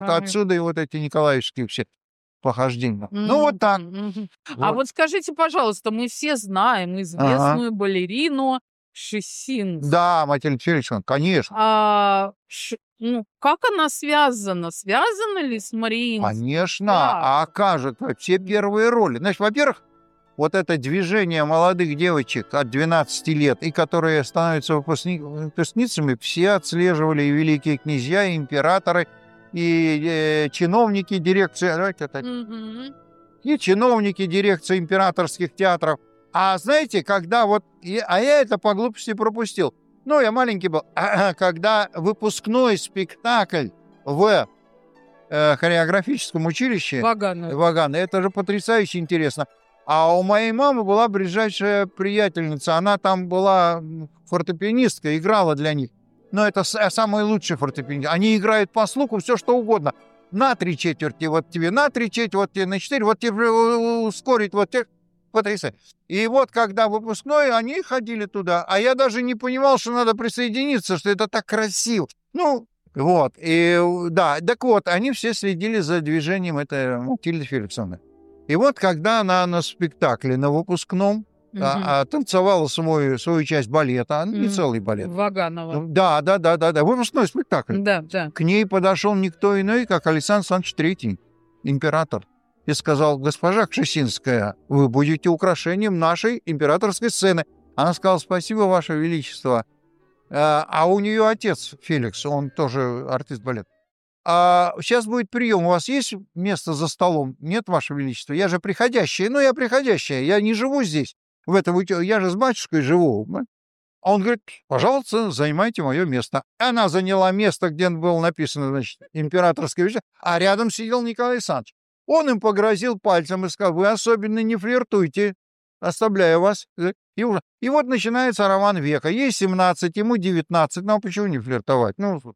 Отсюда и вот эти николаевские все похождения. Ну, вот так. А вот скажите, пожалуйста, мы все знаем известную балерину Шесинскую. Да, Матильда Феликсовна, конечно. Ну, как она связана? Связана ли с Мариинским? Конечно. Как? А как же все первые роли? Значит, во-первых, вот это движение молодых девочек от 12 лет, и которые становятся выпускницами, все отслеживали и великие князья, и императоры, и чиновники дирекции, и чиновники дирекции императорских театров. А знаете, когда вот... я это по глупости пропустил. Ну, я маленький был. Когда выпускной спектакль в хореографическом училище Вагана, это же потрясающе интересно. А у моей мамы была ближайшая приятельница. Она там была фортепианистка, играла для них. Но это самые лучшие фортепианисты. Они играют по слуху все, что угодно. На 3/4, вот тебе на 3/4, вот тебе на 4, вот тебе ускорить, вот тебе... Потрясающе. И вот когда выпускной, они ходили туда. А я даже не понимал, что надо присоединиться, что это так красиво. Ну, вот. И да, так вот, они все следили за движением этой Матильды Феликсовны. И вот когда она на спектакле, на выпускном, танцевала свою часть балета, не целый балет. Ваганова. Да, выпускной спектакль. Да. К ней подошел никто иной, как Александр Александрович III, император, и сказал: госпожа Кшесинская, вы будете украшением нашей императорской сцены. Она сказала: спасибо, Ваше Величество. А у нее отец Феликс, он тоже артист балета. Сейчас будет прием. У вас есть место за столом? Нет, Ваше Величество. Я же приходящая. Ну, я приходящая. Я не живу здесь. Я же с батюшкой живу. А он говорит: пожалуйста, займайте мое место. Она заняла место, где было написано, значит, императорское вечер, а рядом сидел Николай Александрович. Он им погрозил пальцем и сказал: вы особенно не флиртуйте. Оставляю вас. И вот начинается роман века. Ей 17, ему 19. Ну, а почему не флиртовать?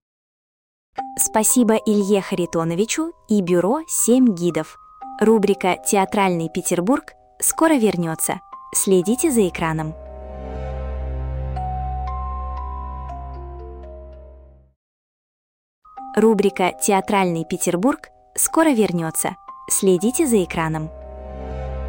Спасибо Илье Харитоновичу и бюро «7 гидов». Рубрика «Театральный Петербург» скоро вернется. Следите за экраном. Рубрика «Театральный Петербург» скоро вернется. Следите за экраном.